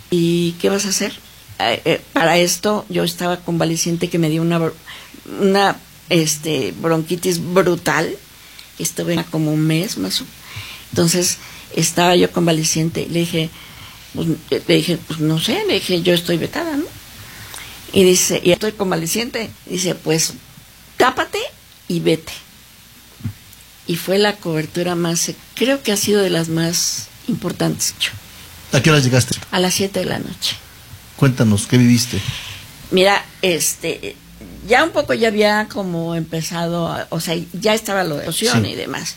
¿y qué vas a hacer? Para esto yo estaba convaleciente, que me dio una bronquitis brutal. Estuve como un mes más o menos. Entonces estaba yo convaleciente. Le dije, pues no sé, le dije, yo estoy vetada, ¿no? Y dice, y estoy convaleciente. Dice, pues tápate y vete. Y fue la cobertura más, creo que ha sido de las más importantes. ¿A qué hora llegaste? A las 7 de la noche. Cuéntanos, ¿qué viviste? Mira, ya un poco ya había como empezado, o sea, ya estaba lo de erosión y demás.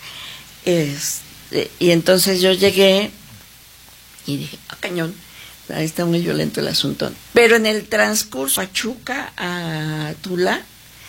Y entonces yo llegué y dije, cañón, ahí está muy violento el asunto. Pero en el transcurso, Pachuca a Tula,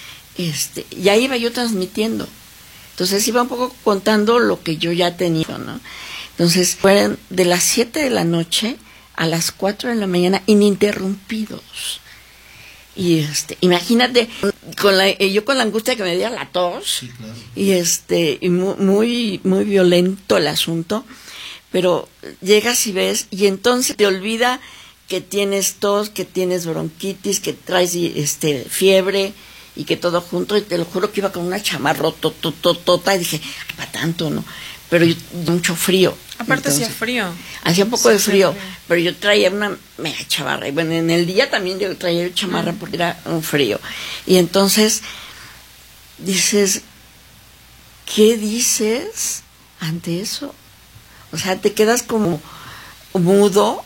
ya iba yo transmitiendo. Entonces iba un poco contando lo que yo ya tenía, ¿no? Entonces fueron de las 7 de la noche a las 4 de la mañana ininterrumpidos. Y imagínate, yo con la angustia que me dio la tos, sí, claro. Y muy, muy violento el asunto, pero llegas y ves, y entonces te olvida que tienes tos, que tienes bronquitis, que traes fiebre, y que todo junto, y te lo juro que iba con una chamarrotototota, y dije, para tanto, ¿no? Pero mucho frío. Aparte hacía frío. Hacía un poco de frío, pero yo traía una mega chamarra. Y bueno, en el día también yo traía chamarra porque era un frío. Y entonces dices, ¿qué dices ante eso? O sea, te quedas como mudo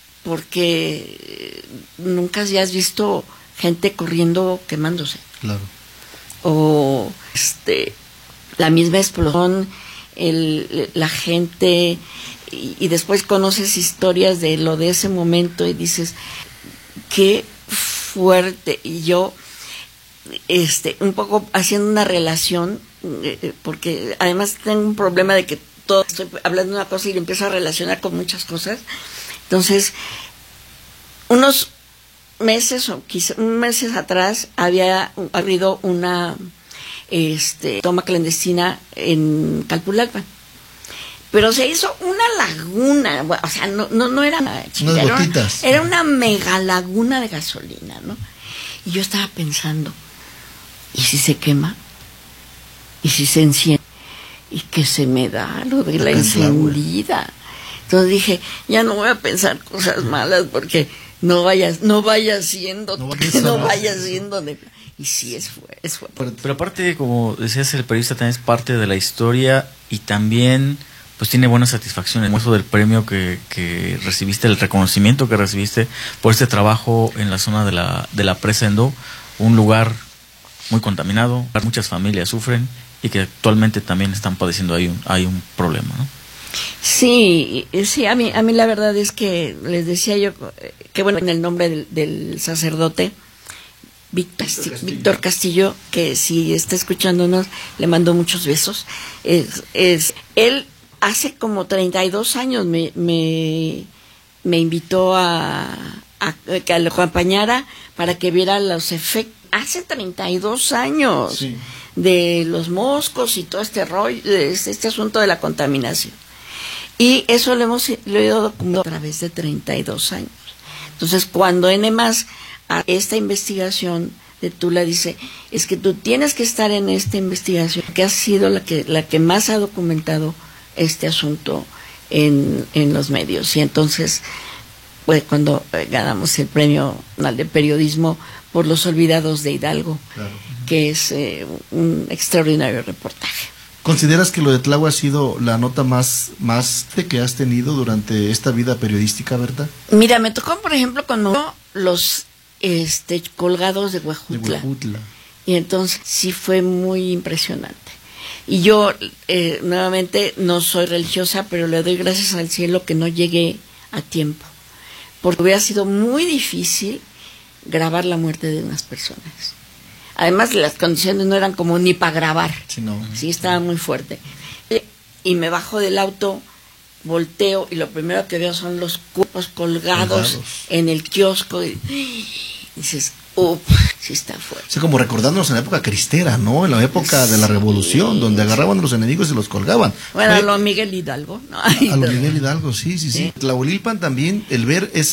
porque nunca has visto gente corriendo quemándose. Claro. O la misma explosión, la gente, y después conoces historias de lo de ese momento y dices, qué fuerte. Y yo un poco haciendo una relación, porque además tengo un problema de que estoy hablando de una cosa y lo empiezo a relacionar con muchas cosas. Entonces, unos meses o quizá meses atrás había habido una toma clandestina en Calpulalpan, pero se hizo una laguna, o sea, no era nada chica, era una mega laguna de gasolina, ¿no? Y yo estaba pensando, ¿y si se quema? ¿Y si se enciende? ¿Y qué se me da lo de la encendida? Entonces dije, ya no voy a pensar cosas malas porque no vaya siendo y sí es fuerte. Pero aparte, como decías, el periodista también es parte de la historia y también pues tiene buenas satisfacciones. Como eso del premio que recibiste, el reconocimiento que recibiste por este trabajo en la zona de la presa Endó, un lugar muy contaminado, muchas familias sufren y que actualmente también están padeciendo hay un problema, ¿no? Sí, a mí la verdad es que les decía yo que bueno, en el nombre del sacerdote Víctor Castillo, que si está escuchándonos, le mando muchos besos. Él hace como 32 años me invitó a que lo acompañara para que viera los efectos. Hace 32 años sí. De los moscos y todo este rollo, este asunto de la contaminación. Y eso lo he ido documentando a través de 32 años. Entonces, cuando N+, a esta investigación de Tula dice, es que tú tienes que estar en esta investigación, que ha sido la que más ha documentado este asunto en los medios. Y entonces, pues cuando ganamos el Premio Nacional de Periodismo por Los Olvidados de Hidalgo, claro. Que es un extraordinario reportaje. ¿Consideras que lo de Tláhuac ha sido la nota más que has tenido durante esta vida periodística, Berta? Mira, me tocó, por ejemplo, cuando los colgados de Huejutla. Y entonces sí fue muy impresionante. Y yo, nuevamente, no soy religiosa, pero le doy gracias al cielo que no llegué a tiempo. Porque hubiera sido muy difícil grabar la muerte de unas personas. Además, las condiciones no eran como ni para grabar. Sí, estaba muy fuerte. Y me bajo del auto, volteo, y lo primero que veo son los cuerpos colgados en el kiosco. Y dices, sí está fuerte. O sea, como recordándonos en la época cristera, ¿no? En la época de la Revolución, donde agarraban a los enemigos y los colgaban. Bueno, a lo Miguel Hidalgo, ¿no? A lo Miguel Hidalgo, sí. Tlahuelilpan también, el ver